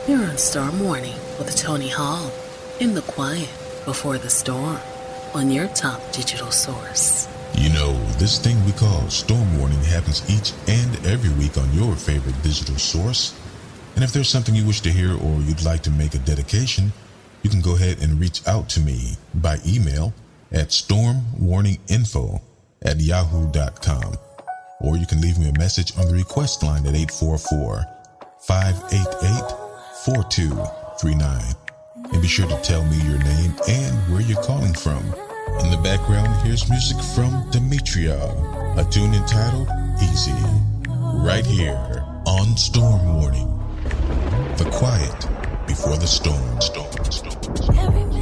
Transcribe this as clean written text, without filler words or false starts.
You're on Storm Warning with Tony Hall in the quiet before the storm on your top digital source. You know, this thing we call Storm Warning happens each and every week on your favorite digital source. And if there's something you wish to hear or you'd like to make a dedication, you can go ahead and reach out to me by email at stormwarninginfo@yahoo.com. Or you can leave me a message on the request line at 844-588-4239. And be sure to tell me your name and where you're calling from. In the background, here's music from Demetria, a tune entitled Easy, right here on Storm Warning. The quiet before the storm. Every